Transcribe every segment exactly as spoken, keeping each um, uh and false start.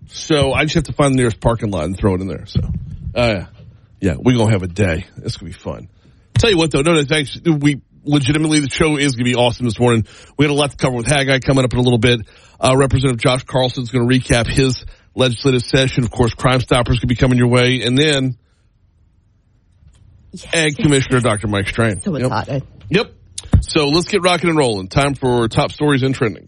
So I just have to find the nearest parking lot and throw it in there. So, uh, yeah, we're going to have a day. It's going to be fun. Tell you what, though, no, no, thanks. We legitimately, the show is going to be awesome this morning. We had a lot to cover with Haggai coming up in a little bit. Uh, Representative Josh Carlson is going to recap his legislative session. Of course, Crime Stoppers could be coming your way. And then, yes, Ag yes, Commissioner yes. Doctor Mike Strain. So excited. Yep. yep. So let's get rocking and rolling. Time for top stories and trending.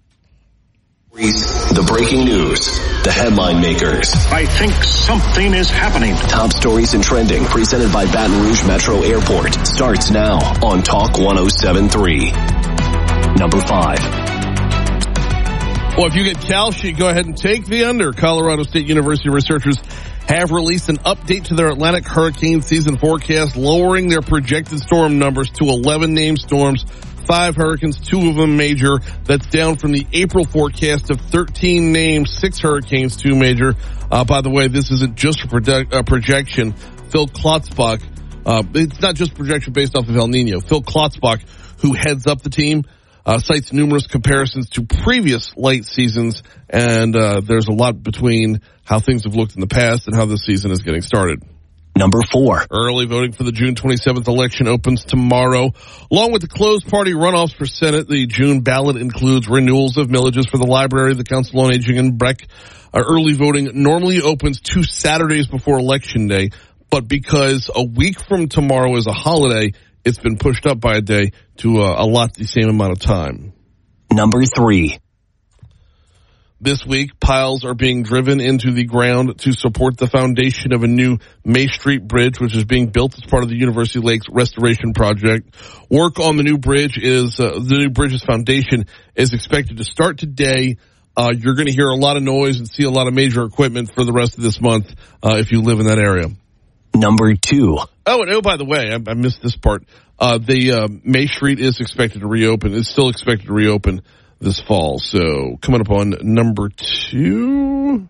The breaking news, the headline makers. I think something is happening. Top stories and trending, presented by Baton Rouge Metro Airport, starts now on Talk one oh seven point three. Number five. Well, if you get Calci, go ahead and take the under. Colorado State University researchers have released an update to their Atlantic hurricane season forecast, lowering their projected storm numbers to eleven named storms. Five hurricanes, two of them major. That's down from the April forecast of thirteen named, six hurricanes, two major. Uh, by the way, this isn't just a produ- uh, projection. Phil Klotzbach, uh, it's not just projection based off of El Nino. Phil Klotzbach, who heads up the team, uh, cites numerous comparisons to previous late seasons, and uh, there's a lot between how things have looked in the past and how this season is getting started. Number four. Early voting for the June twenty-seventh election opens tomorrow. Along with the closed party runoffs for Senate, the June ballot includes renewals of millages for the library, the Council on Aging, and B R E C. Uh, early voting normally opens two Saturdays before Election Day, but because a week from tomorrow is a holiday, it's been pushed up by a day to uh, allot the same amount of time. Number three. This week, piles are being driven into the ground to support the foundation of a new May Street Bridge, which is being built as part of the University Lakes Restoration Project. Work on the new bridge is, uh, the new bridge's foundation is expected to start today. Uh, you're going to hear a lot of noise and see a lot of major equipment for the rest of this month, uh, if you live in that area. Number two. Oh, and oh, by the way, I, I missed this part. Uh, the, uh, May Street is expected to reopen. It's still expected to reopen this fall. So coming up on number two.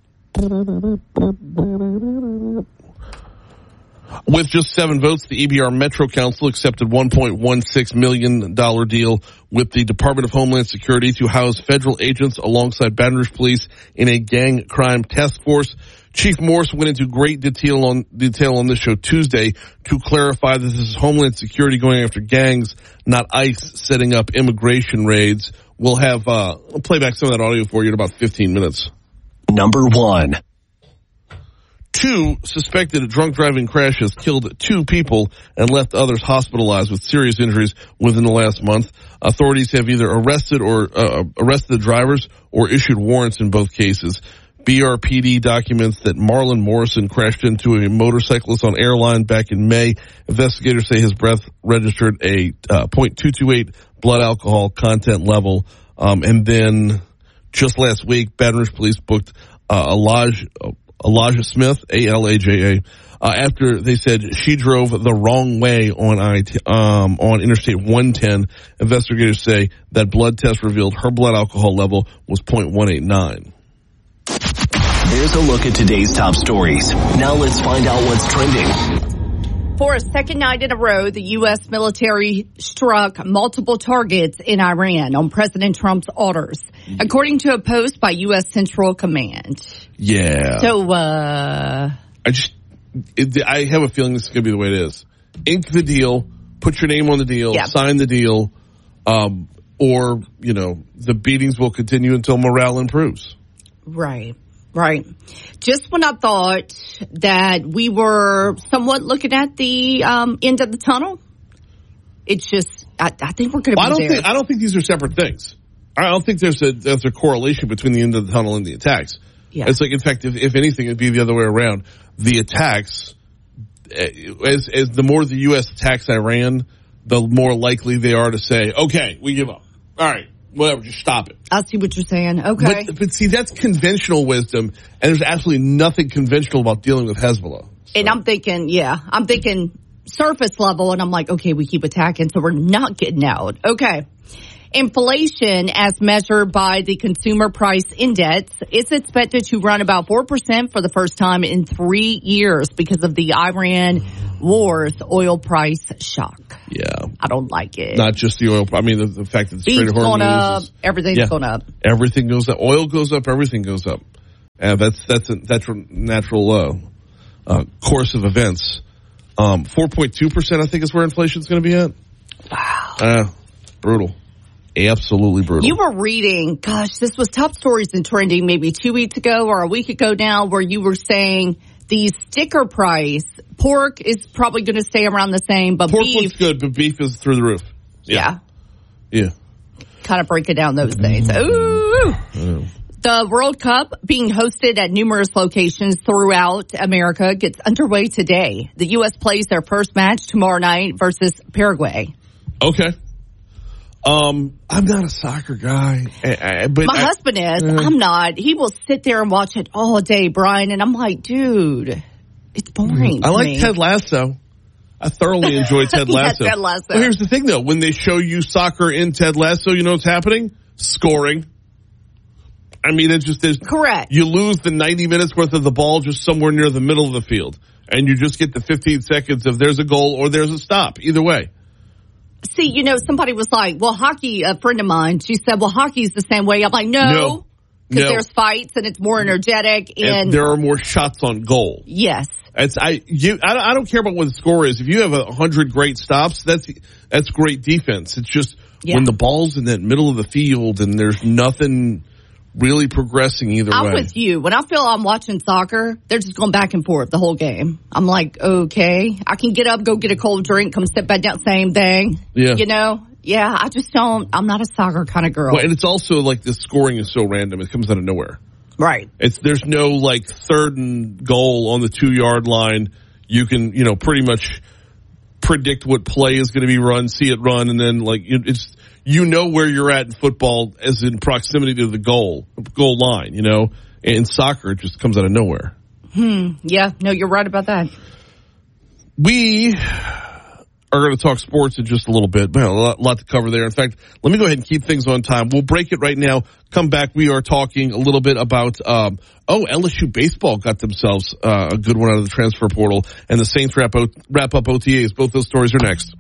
With just seven votes, the E B R Metro Council accepted one point one six million dollars deal with the Department of Homeland Security to house federal agents alongside Baton Rouge Police in a gang crime task force. Chief Morse went into great detail on detail on this show Tuesday to clarify that this is Homeland Security going after gangs, not ICE setting up immigration raids. We'll have, uh, I'll play back some of that audio for you in about fifteen minutes. Number one. Two suspected drunk driving crashes killed two people and left others hospitalized with serious injuries within the last month. Authorities have either arrested or, uh, arrested the drivers or issued warrants in both cases. B R P D documents that Marlon Morrison crashed into a motorcyclist on Airline back in May. Investigators say his breath registered a uh, point two two eight blood alcohol content level. Um, and then just last week, Baton Rouge Police booked uh, Elijah, Elijah Smith, A L A J A, uh, after they said she drove the wrong way on I um, on Interstate one ten. Investigators say that blood test revealed her blood alcohol level was point one eight nine. There's a look at today's top stories. Now let's find out what's trending. For a second night in a row, the U S military struck multiple targets in Iran on President Trump's orders, according to a post by U S Central Command. Yeah. So, uh... I just, it, I have a feeling this is going to be the way it is. Ink the deal, put your name on the deal, yep. sign the deal, um, or, you know, the beatings will continue until morale improves. Right. Right. Just when I thought that we were somewhat looking at the um, end of the tunnel, it's just, I, I think we're going to well, be I don't there. Think, I don't think these are separate things. I don't think there's a there's a correlation between the end of the tunnel and the attacks. Yeah. It's like, in fact, if, if anything, it'd be the other way around. The attacks, as, as the more the U S attacks Iran, the more likely they are to say, okay, we give up. All right. Whatever, just stop it. I see what you're saying. Okay. But, but see, that's conventional wisdom, and there's absolutely nothing conventional about dealing with Hezbollah. So. And I'm thinking, yeah, I'm thinking surface level, and I'm like, okay, we keep attacking, so we're not getting out. Okay. Inflation, as measured by the Consumer Price Index, is expected to run about four percent for the first time in three years because of the Iran war's oil price shock. Yeah. I don't like it. Not just the oil. I mean, the, the fact that the Strait of Hormuz going up. is, Everything's yeah, going up. Everything goes up. Oil goes up. Everything goes up. Uh, that's that's a that's a natural uh, uh, course of events. Um, four point two percent, I think, is where inflation is going to be at. Wow. Uh, brutal. Absolutely brutal. You were reading, gosh, this was top stories and trending maybe two weeks ago or a week ago now, where you were saying the sticker price, pork is probably going to stay around the same, but pork beef. looks good, but beef is through the roof. Yeah. Yeah. yeah. Kind of breaking down those things. Ooh. Yeah. The World Cup being hosted at numerous locations throughout America gets underway today. The U S plays their first match tomorrow night versus Paraguay. Okay. Um, I'm not a soccer guy, I, I, but my I, husband is. Uh, I'm not. He will sit there and watch it all day, Brian, and I'm like, dude, it's boring. I to like me. Ted Lasso. I thoroughly enjoy Ted Lasso. Yeah, Ted Lasso. Well, here's the thing, though. When they show you soccer in Ted Lasso, you know what's happening? Scoring. I mean, it just is. Correct. You lose the ninety minutes worth of the ball just somewhere near the middle of the field, and you just get the fifteen seconds of there's a goal or there's a stop. Either way. See, you know, somebody was like, well, hockey, a friend of mine, she said, well, hockey's the same way. I'm like, no, because no. there's fights and it's more energetic. And, and there are more shots on goal. Yes. It's, I, you, I, don't, I don't care about what the score is. If you have a hundred great stops, that's, that's great defense. It's just yeah. when the ball's in that middle of the field and there's nothing really progressing either I'm way. I'm with you. When I feel I'm watching soccer, they're just going back and forth the whole game. I'm like, okay, I can get up, go get a cold drink, come sit back down, same thing. Yeah. You know? Yeah, I just don't, I'm not a soccer kind of girl. Well, and it's also like the scoring is so random. It comes out of nowhere. Right. It's, there's no like third and goal on the two yard line. You can, you know, pretty much predict what play is going to be run, see it run, and then like it's, you know where you're at in football as in proximity to the goal, goal line, you know. In soccer, it just comes out of nowhere. Hmm. Yeah. No, you're right about that. We are going to talk sports in just a little bit. Man, a lot, lot to cover there. In fact, let me go ahead and keep things on time. We'll break it right now. Come back. We are talking a little bit about, um, oh, L S U baseball got themselves uh, a good one out of the transfer portal, and the Saints wrap, o- wrap up O T As. Both those stories are next.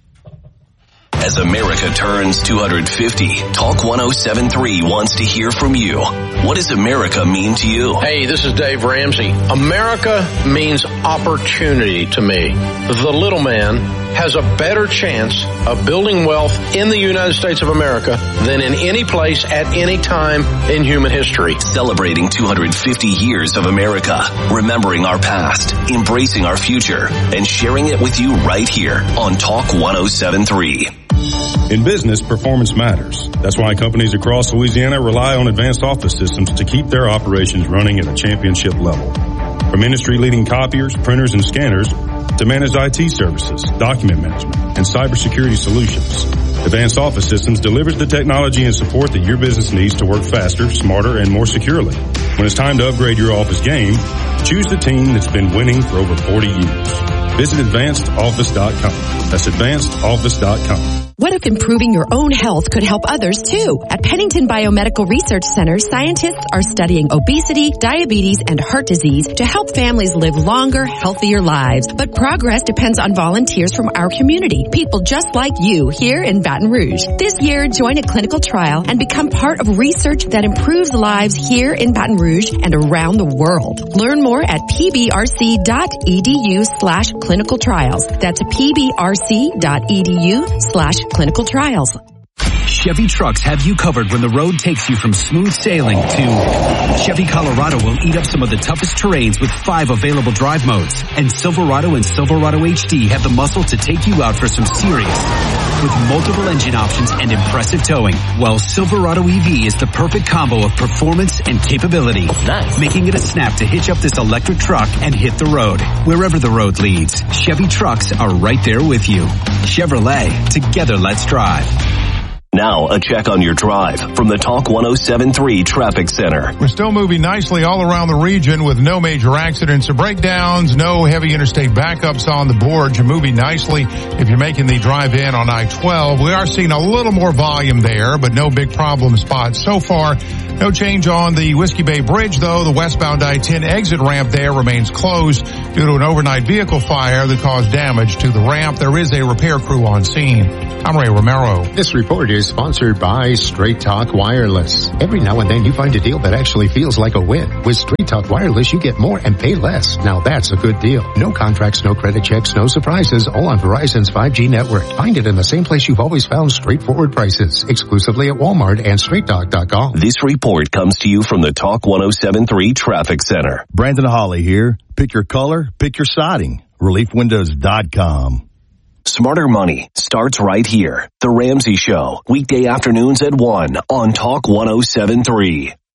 As America turns two hundred fifty, Talk one oh seven point three wants to hear from you. What does America mean to you? Hey, this is Dave Ramsey. America means opportunity to me. The little man has a better chance of building wealth in the United States of America than in any place at any time in human history. Celebrating two hundred fifty years of America, remembering our past, embracing our future, and sharing it with you right here on Talk one oh seven point three. In business, performance matters. That's why companies across Louisiana rely on Advanced Office Systems to keep their operations running at a championship level. From industry-leading copiers, printers, and scanners to managed I T services, document management, and cybersecurity solutions, Advanced Office Systems delivers the technology and support that your business needs to work faster, smarter, and more securely. When it's time to upgrade your office game, choose the team that's been winning for over forty years. Visit advanced office dot com. That's advanced office dot com. What if improving your own health could help others too? At Pennington Biomedical Research Center, scientists are studying obesity, diabetes, and heart disease to help families live longer, healthier lives. But progress depends on volunteers from our community, people just like you here in Baton Rouge. This year, join a clinical trial and become part of research that improves lives here in Baton Rouge and around the world. Learn more at pbrc.edu slash clinical trials. That's pbrc.edu slash clinical trials. Chevy trucks have you covered when the road takes you from smooth sailing to Chevy Colorado will eat up some of the toughest terrains with five available drive modes. And Silverado and Silverado H D have the muscle to take you out for some serious with multiple engine options and impressive towing. While Silverado E V is the perfect combo of performance and capability. Nice. Making it a snap to hitch up this electric truck and hit the road. Wherever the road leads, Chevy trucks are right there with you. Chevrolet, together let's drive. Now, a check on your drive from the Talk one oh seven point three Traffic Center. We're still moving nicely all around the region with no major accidents or breakdowns, no heavy interstate backups on the board. You're moving nicely if you're making the drive in on I twelve. We are seeing a little more volume there, but no big problem spots so far. No change on the Whiskey Bay Bridge, though. The westbound I ten exit ramp there remains closed due to an overnight vehicle fire that caused damage to the ramp. There is a repair crew on scene. I'm Ray Romero. This report is sponsored by Straight Talk Wireless. Every now and then you find a deal that actually feels like a win. With Straight Talk Wireless, you get more and pay less. Now that's a good deal. No contracts, no credit checks, no surprises, all on Verizon's five G network. Find it in the same place you've always found straightforward prices, exclusively at Walmart and straight talk dot com. This report comes to you from the Talk one oh seven point three Traffic Center. Brandon Holly here. Pick your color, pick your siding. relief windows dot com. Smarter Money starts right here. The Ramsey Show, weekday afternoons at one on Talk one oh seven point three.